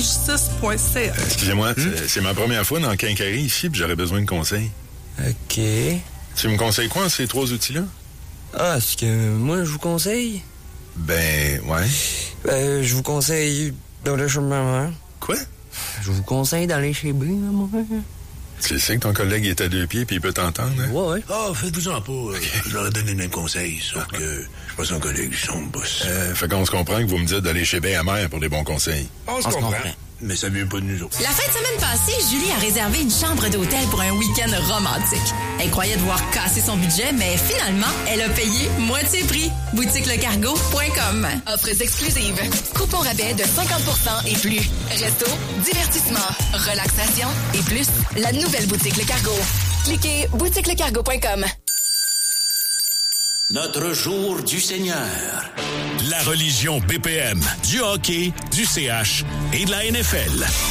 Rage6.ca. Excusez-moi, c'est ma première fois dans le Quincaillerie ici, puis j'aurais besoin de conseils. OK. Tu me conseilles quoi en ces 3 outils-là? Ah, est-ce que moi, je vous conseille? Ben, ouais. Je vous conseille d'aller chez maman. Quoi? Je vous conseille d'aller chez B, maman. Tu sais que ton collègue est à 2 pieds puis il peut t'entendre, hein? Ouais. Ah, faites-vous-en pas. Je leur ai donné le même conseil, sauf que je suis pas son collègue, je suis son boss. Fait qu'on se comprend que vous me dites d'aller chez Bain à Mère pour des bons conseils. On se comprend. Mais ça vient pas de nous autres. La fin de semaine passée, Julie a réservé une chambre d'hôtel pour un week-end romantique. Elle croyait devoir casser son budget, mais finalement, elle a payé moitié prix. BoutiqueLeCargo.com. Offres exclusives. Coupon rabais de 50% et plus. Resto, divertissement, relaxation et plus. La nouvelle boutique Le Cargo. Cliquez BoutiqueLeCargo.com. Notre jour du Seigneur. La religion BPM, du hockey, du CH et de la NFL.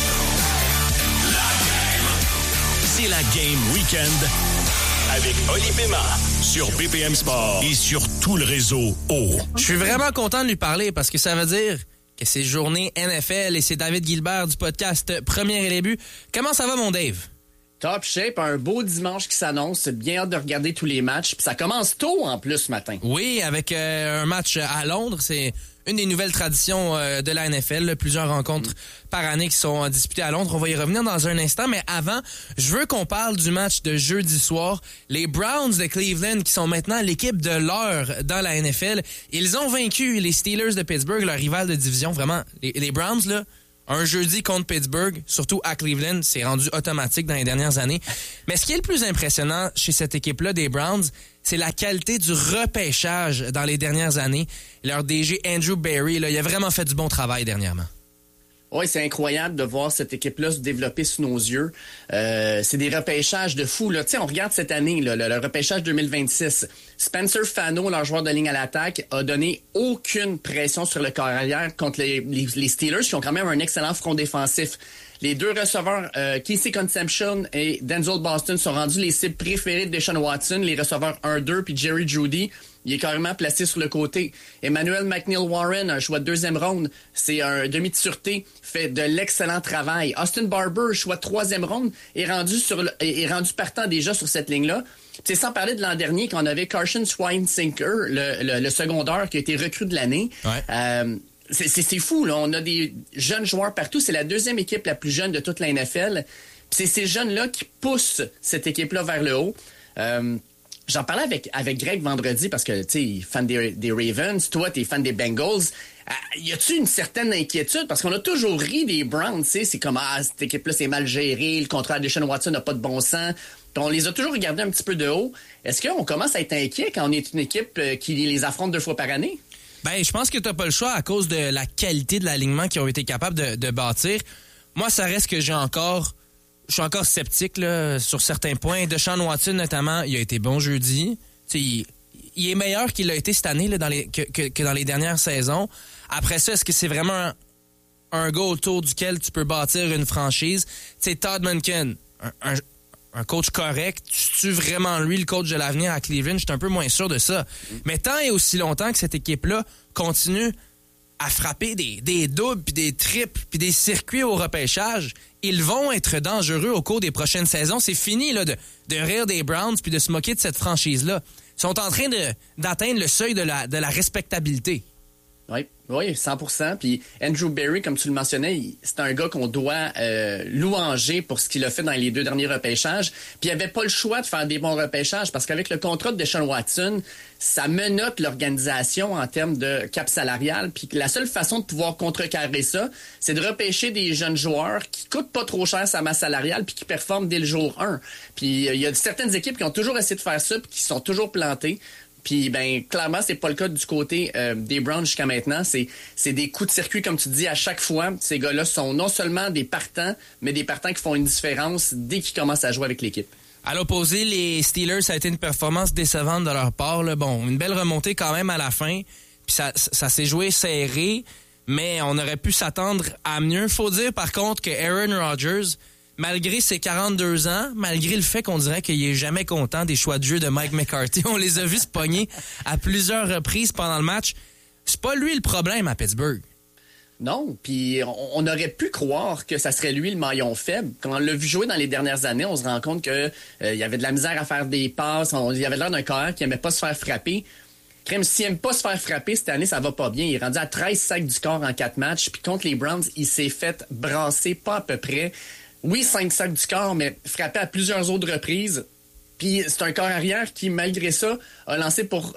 C'est la Game Weekend avec Oli Pema sur BPM Sport et sur tout le réseau O. Je suis vraiment content de lui parler parce que ça veut dire que c'est journée NFL et c'est David Guilbert du podcast Premier et les buts. Comment ça va, mon Dave? Top shape, un beau dimanche qui s'annonce. Bien hâte de regarder tous les matchs. Puis ça commence tôt en plus ce matin. Oui, avec un match à Londres. C'est une des nouvelles traditions de la NFL. Là, plusieurs rencontres par année qui sont disputées à Londres. On va y revenir dans un instant. Mais avant, je veux qu'on parle du match de jeudi soir. Les Browns de Cleveland qui sont maintenant l'équipe de l'heure dans la NFL. Ils ont vaincu les Steelers de Pittsburgh, leur rival de division. Vraiment, les Browns, là... Un jeudi contre Pittsburgh, surtout à Cleveland, c'est rendu automatique dans les dernières années. Mais ce qui est le plus impressionnant chez cette équipe-là des Browns, c'est la qualité du repêchage dans les dernières années. Leur DG Andrew Berry, là, il a vraiment fait du bon travail dernièrement. Oui, c'est incroyable de voir cette équipe-là se développer sous nos yeux. C'est des repêchages de fous. Là. On regarde cette année, là, le repêchage 2026. Spencer Fano, leur joueur de ligne à l'attaque, a donné aucune pression sur le carrière contre les Steelers, qui ont quand même un excellent front défensif. Les 2 receveurs, Casey Concepcion et Denzel Boston, sont rendus les cibles préférées de Deshaun Watson, les receveurs 1-2, puis Jerry Jeudy. Il est carrément placé sur le côté. Emmanuel McNeil-Warren, un choix de 2e ronde, c'est un demi de sûreté, fait de l'excellent travail. Austin Barber, choix de 3e ronde, est rendu partant déjà sur cette ligne-là. C'est sans parler de l'an dernier, quand on avait Carson Schweinsteiger, le secondaire qui a été recrue de l'année. Ouais. C'est fou, là. On a des jeunes joueurs partout. C'est la 2e équipe la plus jeune de toute la NFL. Puis c'est ces jeunes-là qui poussent cette équipe-là vers le haut. J'en parlais avec Greg vendredi parce que, tu sais, fan des Ravens, toi, t'es fan des Bengals. Y a-tu une certaine inquiétude? Parce qu'on a toujours ri des Browns, tu sais. C'est comme, cette équipe-là, c'est mal géré. Le contrat de Deshaun Watson n'a pas de bon sens. Puis on les a toujours regardés un petit peu de haut. Est-ce qu'on commence à être inquiet quand on est une équipe qui les affronte 2 fois par année? Ben, je pense que t'as pas le choix à cause de la qualité de l'alignement qu'ils ont été capables de bâtir. Moi, ça reste que je suis encore sceptique là, sur certains points. Deshaun Watson, notamment, il a été bon jeudi. Il est meilleur qu'il a été cette année là, que dans les dernières saisons. Après ça, est-ce que c'est vraiment un gars autour duquel tu peux bâtir une franchise? T'sais, Todd Monken, un coach correct, tu vraiment lui le coach de l'avenir à Cleveland? Je suis un peu moins sûr de ça. Mais tant et aussi longtemps que cette équipe-là continue à frapper des doubles, puis des triples, puis des circuits au repêchage, ils vont être dangereux au cours des prochaines saisons. C'est fini là, de rire des Browns puis de se moquer de cette franchise-là. Ils sont en train d'atteindre le seuil de la respectabilité. Oui, 100%. Puis Andrew Berry, comme tu le mentionnais, c'est un gars qu'on doit louanger pour ce qu'il a fait dans les 2 derniers repêchages. Puis il avait pas le choix de faire des bons repêchages parce qu'avec le contrat de Deshaun Watson, ça menotte l'organisation en termes de cap salarial. Puis la seule façon de pouvoir contrecarrer ça, c'est de repêcher des jeunes joueurs qui coûtent pas trop cher sa masse salariale puis qui performent dès le jour 1. Puis il y a certaines équipes qui ont toujours essayé de faire ça puis qui sont toujours plantées. Puis, clairement, c'est pas le cas du côté des Browns jusqu'à maintenant. C'est des coups de circuit, comme tu dis, à chaque fois. Ces gars-là sont non seulement des partants, mais des partants qui font une différence dès qu'ils commencent à jouer avec l'équipe. À l'opposé, les Steelers, ça a été une performance décevante de leur part. Là. Bon, une belle remontée quand même à la fin. Puis ça s'est joué serré, mais on aurait pu s'attendre à mieux. Faut dire, par contre, que Aaron Rodgers, malgré ses 42 ans, malgré le fait qu'on dirait qu'il est jamais content des choix de jeu de Mike McCarthy, on les a vus se pogner à plusieurs reprises pendant le match. C'est pas lui le problème à Pittsburgh. Non, puis on aurait pu croire que ça serait lui le maillon faible. Quand on l'a vu jouer dans les dernières années, on se rend compte que il y avait de la misère à faire des passes. Il y avait l'air d'un carrière qui aimait pas se faire frapper. Crème, s'il aime pas se faire frapper, cette année, ça va pas bien. Il est rendu à 13 sacs du corps en 4 matchs. Puis contre les Browns, il s'est fait brasser pas à peu près. Oui, 5 sacs du corps, mais frappé à plusieurs autres reprises. Puis c'est un corps arrière qui, malgré ça, a lancé pour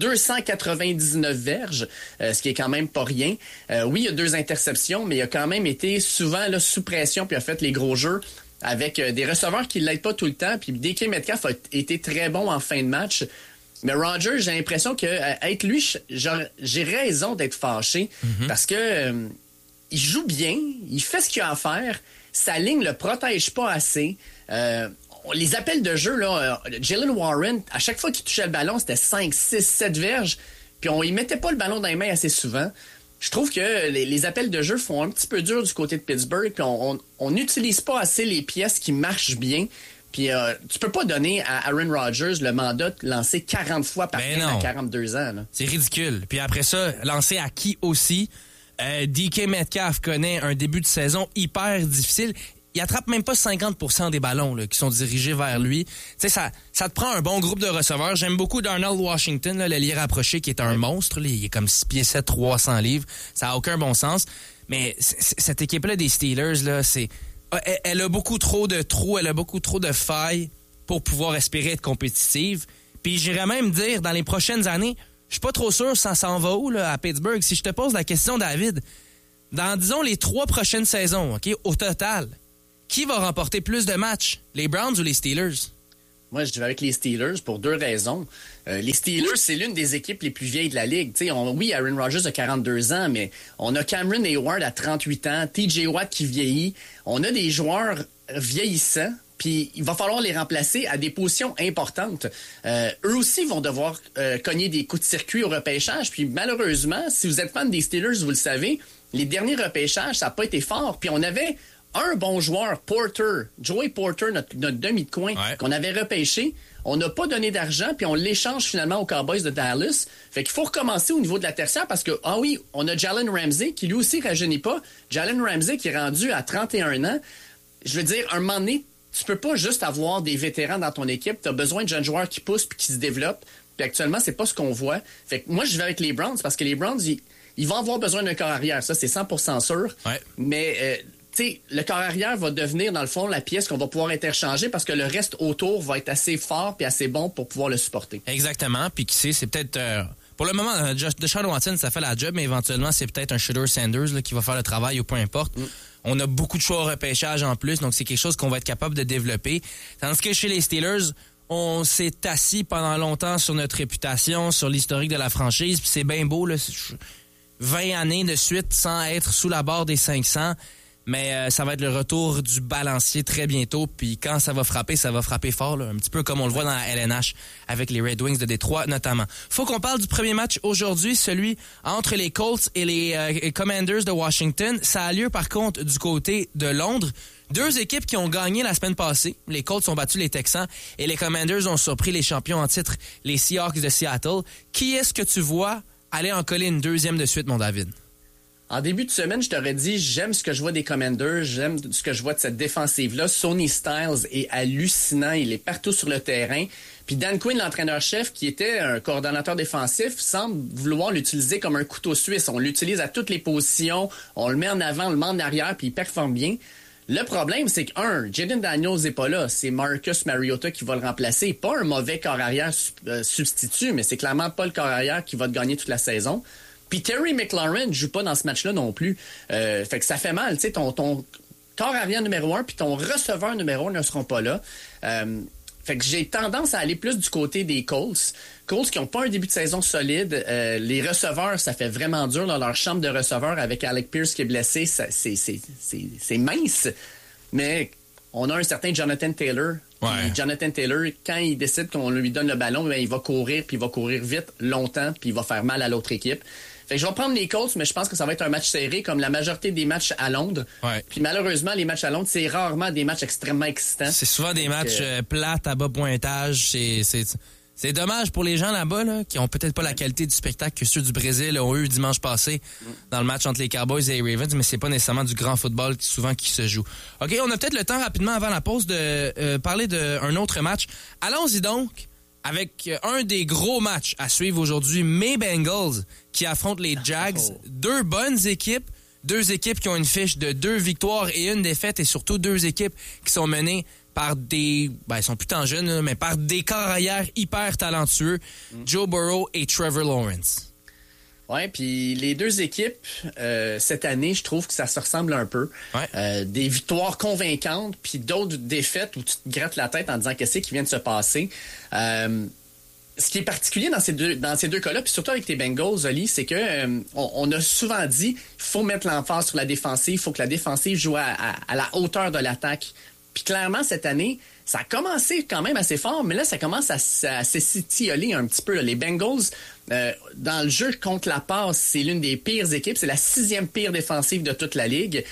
299 verges, ce qui est quand même pas rien. Oui, il y a 2 interceptions, mais il a quand même été souvent là, sous pression puis a fait les gros jeux avec des receveurs qui l'aident pas tout le temps. Puis DK Metcalf a été très bon en fin de match. Mais Rodgers, j'ai l'impression que être lui, j'ai raison d'être fâché parce que il joue bien, il fait ce qu'il a à faire, sa ligne le protège pas assez. Les appels de jeu, là, Jaylen Warren, à chaque fois qu'il touchait le ballon, c'était 5, 6, 7 verges, puis il mettait pas le ballon dans les mains assez souvent. Je trouve que les appels de jeu font un petit peu dur du côté de Pittsburgh, puis on n'utilise pas assez les pièces qui marchent bien. Puis tu peux pas donner à Aaron Rodgers le mandat de lancer 40 fois par game à 42 ans. Là. C'est ridicule. Puis après ça, lancer à qui aussi? DK Metcalf connaît un début de saison hyper difficile. Il attrape même pas 50% des ballons là, qui sont dirigés vers lui. Tu sais, ça te prend un bon groupe de receveurs. J'aime beaucoup Darnell Washington, là, l'ailier rapproché, qui est un monstre. Là. Il est comme 6 pieds 7, 300 livres. Ça a aucun bon sens. Mais cette équipe-là des Steelers, là, elle a beaucoup trop de trous, elle a beaucoup trop de failles pour pouvoir espérer être compétitive. Puis j'irais même dire, dans les prochaines années, je suis pas trop sûr ça s'en va où là, à Pittsburgh. Si je te pose la question, David, dans, disons, les 3 prochaines saisons, ok, au total, qui va remporter plus de matchs, les Browns ou les Steelers? Moi, je vais avec les Steelers pour 2 raisons. Les Steelers, c'est l'une des équipes les plus vieilles de la Ligue. Oui, Aaron Rodgers a 42 ans, mais on a Cameron Hayward à 38 ans, TJ Watt qui vieillit. On a des joueurs vieillissants, puis il va falloir les remplacer à des positions importantes. Eux aussi vont devoir cogner des coups de circuit au repêchage. Puis malheureusement, si vous êtes fan des Steelers, vous le savez, les derniers repêchages, ça n'a pas été fort. Puis on avait un bon joueur, Porter, Joey Porter, notre demi de coin, qu'on avait repêché. On n'a pas donné d'argent, puis on l'échange finalement aux Cowboys de Dallas. Fait qu'il faut recommencer au niveau de la tertiaire parce que, oui, on a Jalen Ramsey qui lui aussi rajeunit pas. Jalen Ramsey qui est rendu à 31 ans. Je veux dire, un moment donné, tu peux pas juste avoir des vétérans dans ton équipe. Tu as besoin de jeunes joueurs qui poussent puis qui se développent. Puis actuellement, c'est pas ce qu'on voit. Fait que moi, je vais avec les Browns parce que les Browns, ils vont avoir besoin d'un corps arrière. Ça, c'est 100% sûr. Ouais. Mais... t'sais, le corps arrière va devenir, dans le fond, la pièce qu'on va pouvoir interchanger parce que le reste autour va être assez fort et assez bon pour pouvoir le supporter. Exactement. Puis qui sait, c'est peut-être... pour le moment, Deshaun Watson, ça fait la job, mais éventuellement, c'est peut-être un Shedeur Sanders là, qui va faire le travail ou peu importe. On a beaucoup de choix au repêchage en plus, donc c'est quelque chose qu'on va être capable de développer. Tandis que chez les Steelers, on s'est assis pendant longtemps sur notre réputation, sur l'historique de la franchise, puis c'est bien beau, là, 20 années de suite sans être sous la barre des 500. Mais ça va être le retour du balancier très bientôt. Puis quand ça va frapper fort, là, un petit peu comme on le voit dans la LNH avec les Red Wings de Détroit notamment. Faut qu'on parle du premier match aujourd'hui, celui entre les Colts et les Commanders de Washington. Ça a lieu par contre du côté de Londres. 2 équipes qui ont gagné la semaine passée. Les Colts ont battu les Texans et les Commanders ont surpris les champions en titre, les Seahawks de Seattle. Qui est-ce que tu vois aller en coller une 2e de suite, mon David? En début de semaine, je t'aurais dit, j'aime ce que je vois des Commanders, j'aime ce que je vois de cette défensive-là. Sonny Styles est hallucinant, il est partout sur le terrain. Puis Dan Quinn, l'entraîneur-chef, qui était un coordonnateur défensif, semble vouloir l'utiliser comme un couteau suisse. On l'utilise à toutes les positions, on le met en avant, on le met en arrière, puis il performe bien. Le problème, c'est que, Jaden Daniels n'est pas là. C'est Marcus Mariota qui va le remplacer. Pas un mauvais corps arrière substitut, mais c'est clairement pas le corps arrière qui va te gagner toute la saison. Puis Terry McLaurin ne joue pas dans ce match-là non plus. Fait que ça fait mal. Tu sais, ton corps arrière numéro 1 puis ton receveur numéro 1 ne seront pas là. Fait que j'ai tendance à aller plus du côté des Colts. Colts qui n'ont pas un début de saison solide. Les receveurs, ça fait vraiment dur dans leur chambre de receveurs avec Alec Pierce qui est blessé. C'est mince. Mais on a un certain Jonathan Taylor. Ouais. Jonathan Taylor, quand il décide qu'on lui donne le ballon, bien, il va courir, puis il va courir vite, longtemps, puis il va faire mal à l'autre équipe. Fait que je vais prendre les Colts, mais je pense que ça va être un match serré, comme la majorité des matchs à Londres. Ouais. Puis malheureusement, les matchs à Londres, c'est rarement des matchs extrêmement excitants. C'est souvent des matchs plates, à bas pointage. C'est dommage pour les gens là-bas là, qui ont peut-être pas la qualité du spectacle que ceux du Brésil ont eu dimanche passé dans le match entre les Cowboys et les Ravens, mais c'est pas nécessairement du grand football souvent qui se joue. OK, on a peut-être le temps rapidement avant la pause de parler d'un autre match. Allons-y donc avec un des gros matchs à suivre aujourd'hui, mes Bengals qui affrontent les Jags. Deux bonnes équipes, deux équipes qui ont une fiche de 2 victoires et 1 défaite et surtout 2 équipes qui sont menées par ils sont plus tant jeunes, mais par des corps arrière hyper talentueux, Joe Burrow et Trevor Lawrence. Ouais, puis les deux équipes, cette année, je trouve que ça se ressemble un peu. Ouais. Des victoires convaincantes, puis d'autres défaites où tu te grattes la tête en disant qu'est-ce qui vient de se passer. Ce qui est particulier dans ces deux cas-là, puis surtout avec tes Bengals, Oli, c'est que on a souvent dit qu'il faut mettre l'emphase sur la défensive, il faut que la défensive joue à la hauteur de l'attaque. Puis clairement, cette année, ça a commencé quand même assez fort, mais là, ça commence à s'étioler un petit peu. Là. Les Bengals, dans le jeu contre la passe, c'est l'une des pires équipes. C'est la 6e pire défensive de toute la ligue.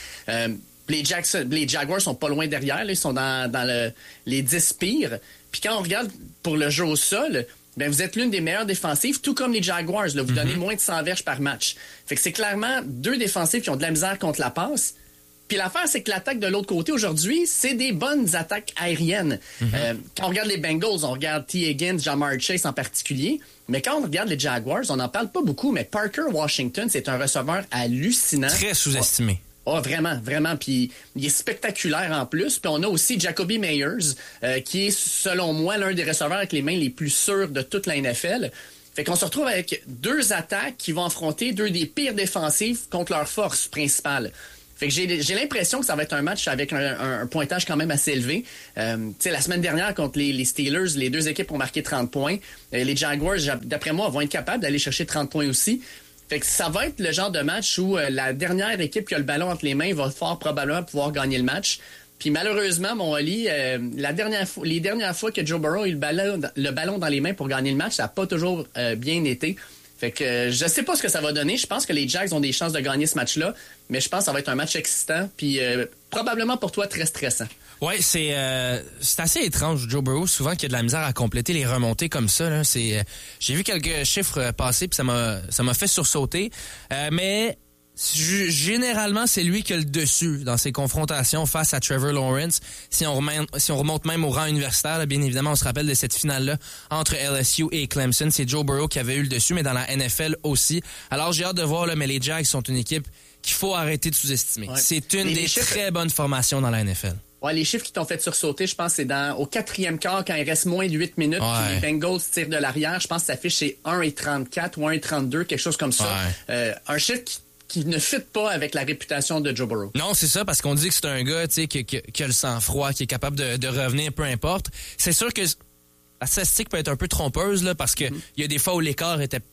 Les Jaguars sont pas loin derrière. Là, ils sont dans les 10 pires. Puis quand on regarde pour le jeu au sol, ben vous êtes l'une des meilleures défensives, tout comme les Jaguars. Là, vous donnez moins de 100 verges par match. Fait que c'est clairement 2 défensives qui ont de la misère contre la passe. Puis l'affaire, c'est que l'attaque de l'autre côté aujourd'hui, c'est des bonnes attaques aériennes. Quand on regarde les Bengals, on regarde T. Higgins, Ja'Marr Chase en particulier. Mais quand on regarde les Jaguars, on n'en parle pas beaucoup, mais Parker Washington, c'est un receveur hallucinant. Très sous-estimé. Oh, vraiment, vraiment. Puis il est spectaculaire en plus. Puis on a aussi Jacoby Meyers, qui est, selon moi, l'un des receveurs avec les mains les plus sûres de toute la NFL. Fait qu'on se retrouve avec 2 attaques qui vont affronter 2 des pires défensives contre leur force principale. Fait que j'ai l'impression que ça va être un match avec un pointage quand même assez élevé. La semaine dernière, contre les Steelers, les 2 équipes ont marqué 30 points. Les Jaguars, d'après moi, vont être capables d'aller chercher 30 points aussi. Fait que ça va être le genre de match où la dernière équipe qui a le ballon entre les mains va fort probablement pouvoir gagner le match. Puis malheureusement, mon Oli, les dernières fois que Joe Burrow a eu le ballon dans les mains pour gagner le match, ça n'a pas toujours bien été. Fait que je sais pas ce que ça va donner. Je pense que les Jags ont des chances de gagner ce match-là, mais je pense que ça va être un match excitant, puis probablement pour toi très stressant. Ouais, c'est assez étrange, Joe Burrow, souvent qu'il y a de la misère à compléter les remontées comme ça. Là. J'ai vu quelques chiffres passer, puis ça m'a fait sursauter. Mais généralement, c'est lui qui a le dessus dans ses confrontations face à Trevor Lawrence. Si on remonte même au rang universitaire, là, bien évidemment, on se rappelle de cette finale-là entre LSU et Clemson. C'est Joe Burrow qui avait eu le dessus, mais dans la NFL aussi. Alors, j'ai hâte de voir, là, mais les Jags sont une équipe qu'il faut arrêter de sous-estimer. Ouais. C'est une des très bonnes formations dans la NFL. Ouais, les chiffres qui t'ont fait sursauter, je pense, c'est au 4e quart, quand il reste moins de 8 minutes, puis les Bengals tirent de l'arrière. Je pense que ça affiche c'est 1,34 ou 1,32, quelque chose comme ça. Ouais. Un chiffre qui ne fit pas avec la réputation de Joe Burrow. Non, c'est ça, parce qu'on dit que c'est un gars qui a le sang-froid, qui est capable de revenir, peu importe. C'est sûr que la statistique peut être un peu trompeuse, là, parce que il y a des fois où l'écart était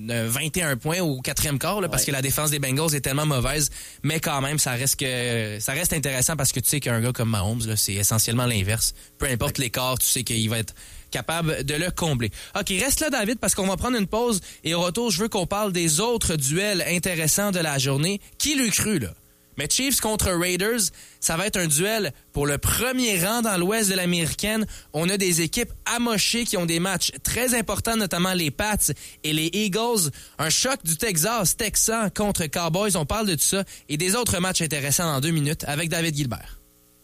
21 points au 4e quart, là, parce que la défense des Bengals est tellement mauvaise, mais quand même, ça reste intéressant parce que tu sais qu'un gars comme Mahomes, là, c'est essentiellement l'inverse. Peu importe l'écart, tu sais qu'il va être capable de le combler. OK, reste là, David, parce qu'on va prendre une pause et au retour, je veux qu'on parle des autres duels intéressants de la journée. Qui l'eût cru, là? Mais Chiefs contre Raiders, ça va être un duel pour le premier rang dans l'ouest de l'américaine. On a des équipes amochées qui ont des matchs très importants, notamment les Pats et les Eagles. Un choc du Texas, Texans contre Cowboys. On parle de tout ça et des autres matchs intéressants dans 2 minutes avec David Gilbert.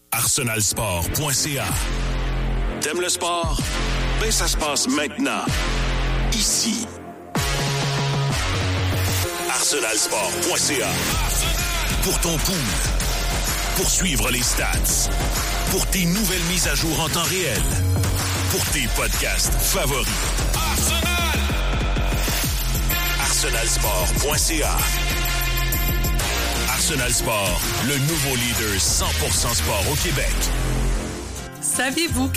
Arsenalsport.ca. T'aimes le sport? Ben, ça se passe maintenant. Ici. Arsenalsport.ca. Pour ton pool. Pour suivre les stats. Pour tes nouvelles mises à jour en temps réel. Pour tes podcasts favoris. Arsenalsport.ca. Arsenal Sport, le nouveau leader 100% sport au Québec. Saviez-vous